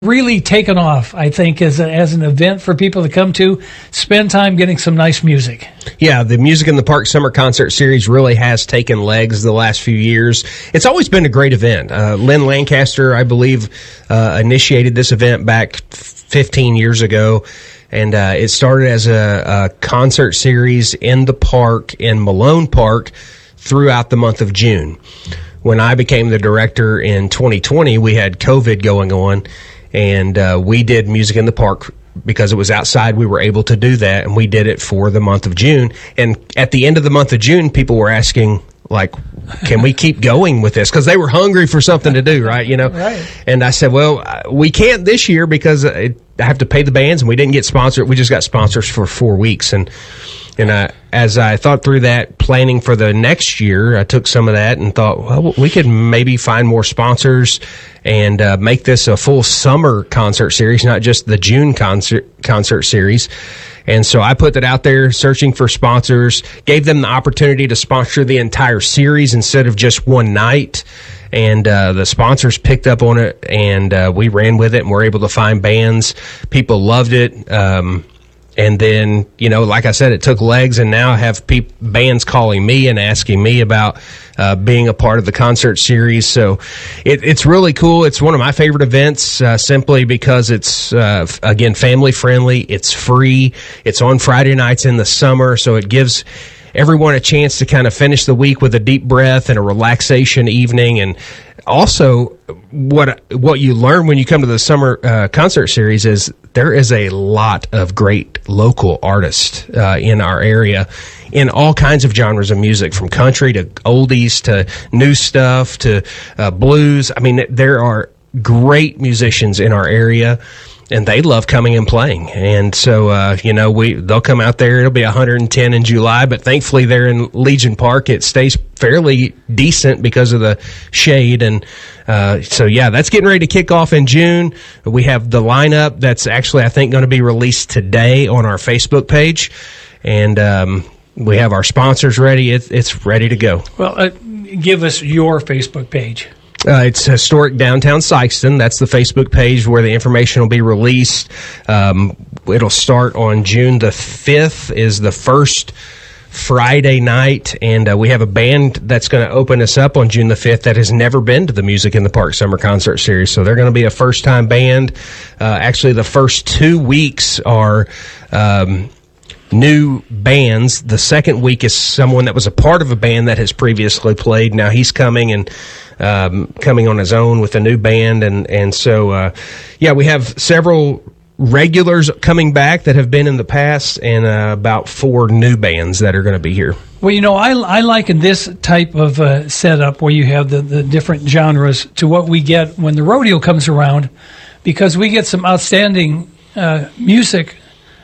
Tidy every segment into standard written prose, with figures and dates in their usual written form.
really taken off, I think, as an event for people to come to, spend time getting some nice music. Yeah, the Music in the Park Summer Concert Series really has taken legs the last few years. It's always been a great event. Lynn Lancaster, I believe, initiated this event back 15 years ago. And it started as a concert series in the park, in Malone Park, throughout the month of June. When I became the director in 2020, we had COVID going on, and we did Music in the Park because it was outside. We were able to do that, and we did it for the month of June. And at the end of the month of June, people were asking, like, can we keep going with this? Because they were hungry for something to do, right? You know? Right. And I said, well, we can't this year because I have to pay the bands, and we didn't get sponsored. We just got sponsors for 4 weeks. And as I thought through that, planning for the next year, I took some of that and thought, well, we could maybe find more sponsors and make this a full summer concert series, not just the June concert series. And so I put that out there, searching for sponsors, gave them the opportunity to sponsor the entire series instead of just one night. And the sponsors picked up on it, and we ran with it, and were able to find bands. People loved it. And then, you know, like I said, it took legs, and now I have bands calling me and asking me about being a part of the concert series. So it's really cool. It's one of my favorite events simply because it's, again, family-friendly. It's free. It's on Friday nights in the summer, so it gives everyone a chance to kind of finish the week with a deep breath and a relaxation evening. And also, what you learn when you come to the summer concert series is there is a lot of great local artists in our area in all kinds of genres of music, from country to oldies to new stuff to blues. I mean, there are great musicians in our area, and they love coming and playing. And so, you know, they'll come out there. It'll be 110 in July, but thankfully there in Legion Park, it stays fairly decent because of the shade. And so, yeah, that's getting ready to kick off in June. We have the lineup that's actually, I think, going to be released today on our Facebook page. And we have our sponsors ready. It's ready to go. Well, give us your Facebook page. It's Historic Downtown Sikeston. That's the Facebook page where the information will be released. It'll start on June the 5th is the first Friday night, and we have a band that's going to open us up on June the 5th that has never been to the Music in the Park Summer Concert Series. So they're going to be a first-time band. Actually, the first 2 weeks are new bands. The second week is someone that was a part of a band that has previously played. Now he's coming and coming on his own with a new band. And so, yeah, we have several regulars coming back that have been in the past, and about 4 new bands that are going to be here. Well, you know, I liken this type of setup where you have the different genres to what we get when the rodeo comes around, because we get some outstanding music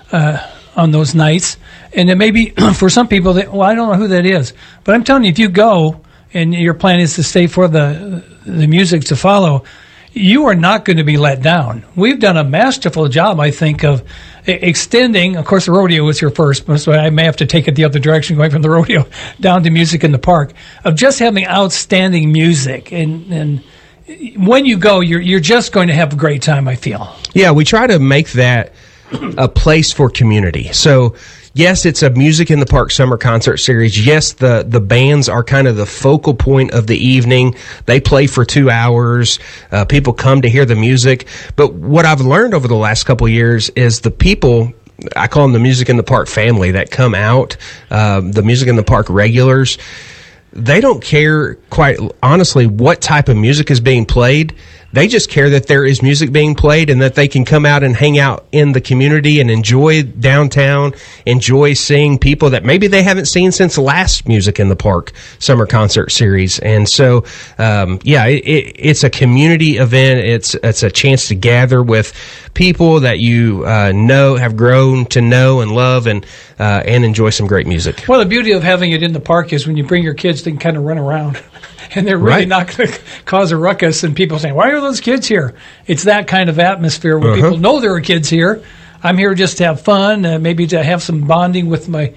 on those nights. And it may be, for some people, I don't know who that is. But I'm telling you, if you go and your plan is to stay for the music to follow, you are not going to be let down. We've done a masterful job, I think, of extending. Of course, the rodeo was here first, so I may have to take it the other direction, going from the rodeo down to Music in the Park, of just having outstanding music. And when you go, you're just going to have a great time, I feel. Yeah, we try to make that a place for community. So, yes, it's a Music in the Park Summer Concert Series. Yes, the bands are kind of the focal point of the evening. They play for 2 hours. People come to hear the music. But what I've learned over the last couple of years is the people, I call them the Music in the Park family, that come out, the Music in the Park regulars, they don't care, quite honestly, what type of music is being played. They just care that there is music being played and that they can come out and hang out in the community and enjoy downtown, enjoy seeing people that maybe they haven't seen since the last Music in the Park Summer Concert Series. And so, yeah, it's a community event. It's a chance to gather with people that you have grown to know and love, and enjoy some great music. Well, the beauty of having it in the park is when you bring your kids, they can kind of run around. And they're really not going to cause a ruckus, and people saying, why are those kids here? It's that kind of atmosphere where people know there are kids here. I'm here just to have fun, maybe to have some bonding with my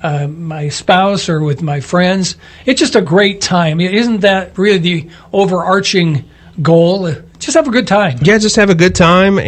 spouse or with my friends. It's just a great time. Isn't that really the overarching goal, just have a good time. Yeah, just have a good time.